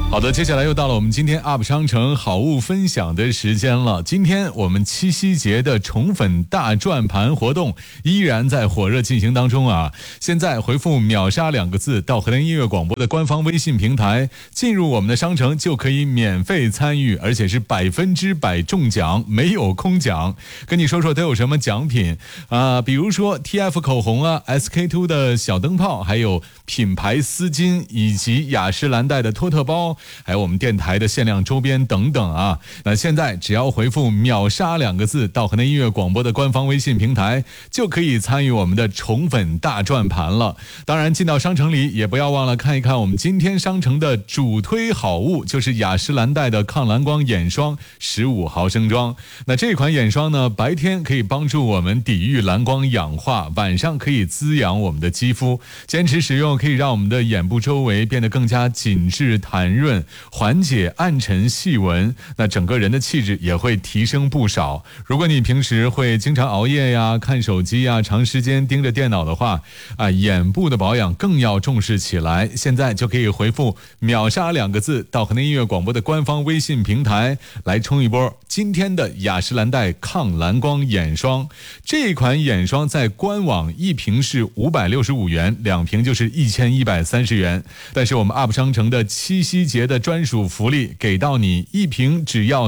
好的，接下来又到了我们今天 UP 商城好物分享的时间了。今天我们七夕节的宠粉大转盘活动依然在火热进行当中啊！现在回复秒杀2个字到河南音乐广播的官方微信平台，进入我们的商城就可以免费参与，而且是100%中奖，没有空奖。跟你说说都有什么奖品啊？比如说 TF 口红啊 ，SK2 的小灯泡，还有品牌丝巾，以及雅诗兰黛的托特包。还有我们电台的限量周边等等啊！那现在只要回复秒杀2个字到河南音乐广播的官方微信平台，就可以参与我们的宠粉大转盘了。当然进到商城里也不要忘了看一看我们今天商城的主推好物，就是雅诗兰黛的抗蓝光眼霜15毫升装。那这款眼霜呢，白天可以帮助我们抵御蓝光氧化，晚上可以滋养我们的肌肤，坚持使用可以让我们的眼部周围变得更加紧致弹润，缓解暗沉细纹，那整个人的气质也会提升不少。如果你平时会经常熬夜呀、看手机呀、长时间盯着电脑的话眼部的保养更要重视起来。现在就可以回复秒杀2个字到河南音乐广播的官方微信平台来冲一波今天的雅诗兰黛抗蓝光眼霜。这款眼霜在官网一瓶是565元，2瓶就是1130元，但是我们 UP 商城的七夕节的专属福利给到你，一瓶只要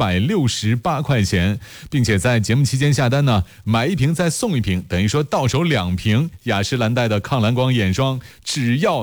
368块钱，并且在节目期间下单呢，买一瓶再送一瓶，等于说到手2瓶雅诗兰黛的抗蓝光眼霜只要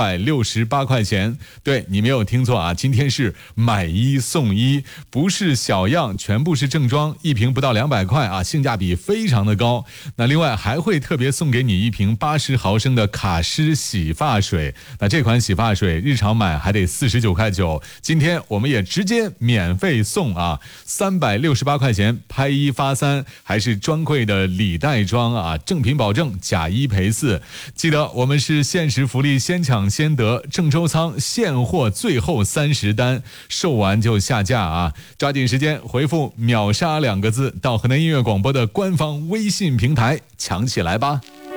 368块钱。对，你没有听错啊，今天是买1送1，不是小样，全部是正装，一瓶不到200块啊，性价比非常的高。那另外还会特别送给你一瓶80毫升的卡诗洗发水，那这款洗发水日常买还得49块9，今天我们也直接免费送啊，368块钱拍1发3，还是专柜的礼袋装啊，正品保证，假1赔4。记得我们是限时福利，先抢先得，郑州仓现货最后30单，售完就下架啊！抓紧时间回复秒杀2个字到河南音乐广播的官方微信平台抢起来吧。